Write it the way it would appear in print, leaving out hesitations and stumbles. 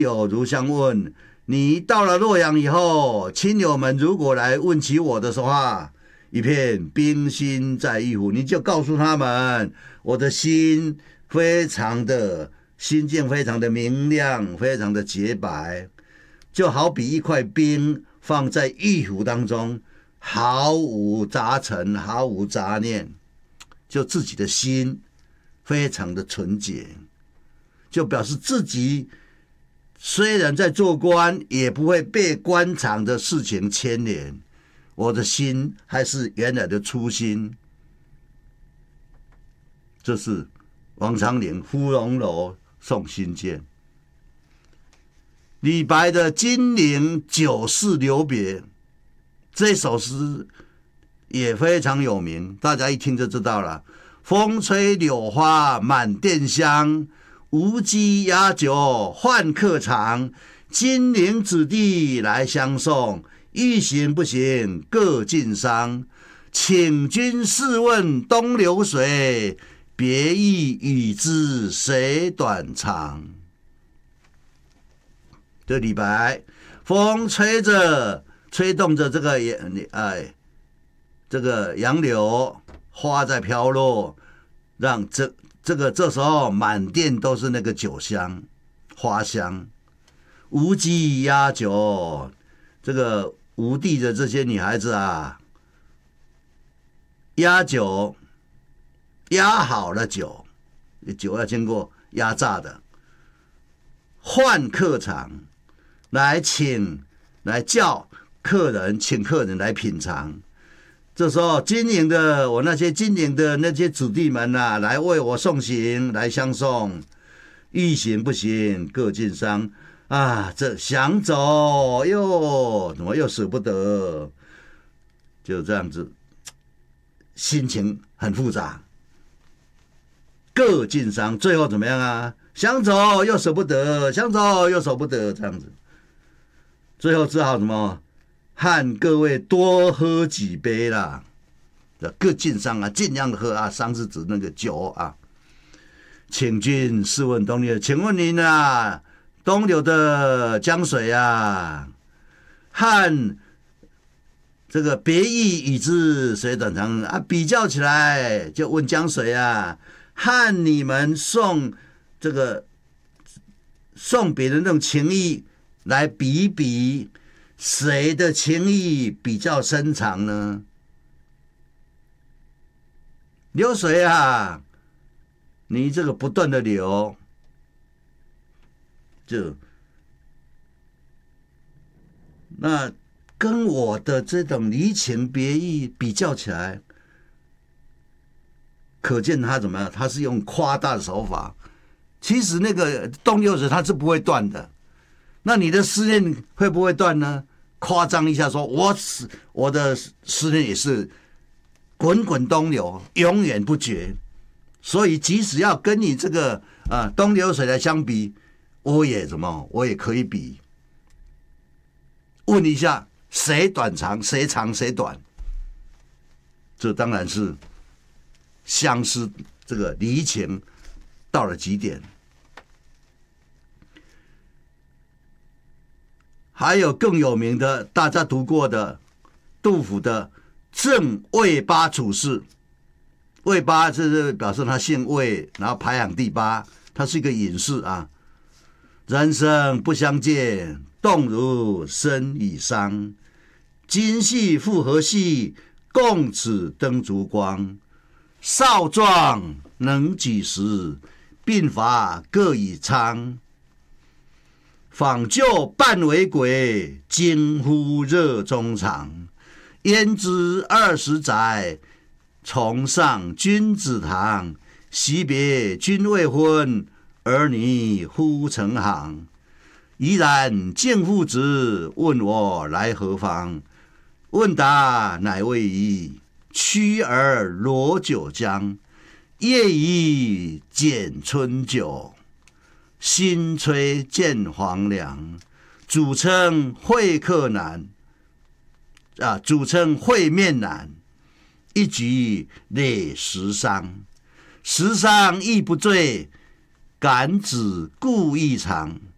友如相问，你到了洛阳以后，亲友们如果来问起我的话，一片冰心在玉壶，你就告诉他们，我的心心境非常的明亮，非常的洁白，就好比一块冰放在玉壶当中，毫无杂陈，毫无杂念，就自己的心非常的纯洁，就表示自己虽然在做官，也不会被官场的事情牵连，我的心还是原来的初心。这是王昌龄《芙蓉楼送辛渐》。李白的《金陵酒肆留别》这首诗也非常有名，大家一听就知道了。风吹柳花满店香，无鸡压酒换客尝。金陵子弟来相送，欲行不行各尽觞。请君试问东流水，别意已知谁短长。这李白，风吹动着这个杨柳，花在飘落，让这时候满店都是那个酒香、花香。无鸡压酒，这个吴地的这些女孩子啊，压酒，压好了酒要经过压榨的，换客场来叫客人，请客人来品尝。这时候我那些金陵的那些子弟们啊，来为我送行，来相送，欲行不行各尽觞啊！这想走怎么又舍不得，就这样子，心情很复杂，各尽觞，最后怎么样啊？想走又舍不得，想走又舍不得，这样子，最后只好什么？和各位多喝几杯啦，各尽觞啊，尽量的喝啊，觞是指那个酒啊。请君试问东流，请问您啊，东流的江水啊，和这个别意已知谁短长啊，比较起来，就问江水啊，和你们送别人那种情谊来比一比。谁的情谊比较深长呢？流水啊，你这个不断的流，那跟我的这种离情别意比较起来，可见他怎么样？他是用夸大的手法。其实那个东流水它是不会断的，那你的思念会不会断呢？夸张一下说，我的思念也是滚滚东流，永远不绝。所以即使要跟你这个东流水来相比，我也可以比。问一下，谁短长，谁长谁短？这当然是相思这个离情到了极点。还有更有名的，大家读过的杜甫的《赠魏八处士》。魏八是表示他姓魏，然后排行第8，他是一个隐士啊。人生不相见，动如参与商。今夕复何夕，共此灯烛光。少壮能几时，鬓发各已苍。访旧半为鬼，惊呼热衷肠。焉知20载，重上君子堂。惜别君未婚，儿女忽成行。怡然见父子，问我来何方？问答乃未已，屈儿罗酒浆。夜已剪春酒，新炊见黄粱。主称会客难，主称会面难。一举累十觞，十觞亦不醉，感子故意长。